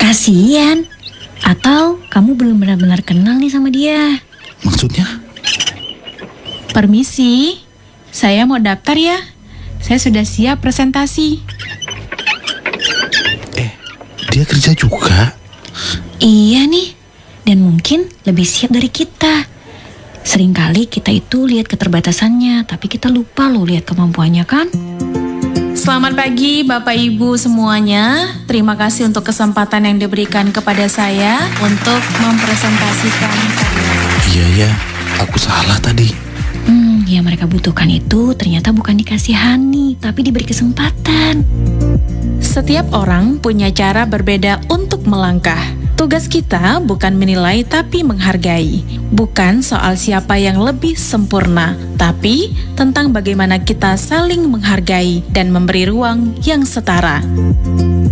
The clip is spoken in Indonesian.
Kasian. Atau kamu belum benar-benar kenal nih sama dia. Maksudnya? Permisi, saya mau daftar ya. Saya sudah siap presentasi. Dia kerja juga? Iya nih, dan mungkin lebih siap dari kita. Seringkali kita itu lihat keterbatasannya, tapi kita lupa loh lihat kemampuannya kan? Selamat pagi Bapak Ibu semuanya. Terima kasih untuk kesempatan yang diberikan kepada saya untuk mempresentasikan karya. Iya, aku salah tadi. Yang mereka butuhkan itu ternyata bukan dikasihani, tapi diberi kesempatan. Setiap orang punya cara berbeda untuk melangkah. Tugas kita bukan menilai tapi menghargai. Bukan soal siapa yang lebih sempurna, tapi tentang bagaimana kita saling menghargai dan memberi ruang yang setara.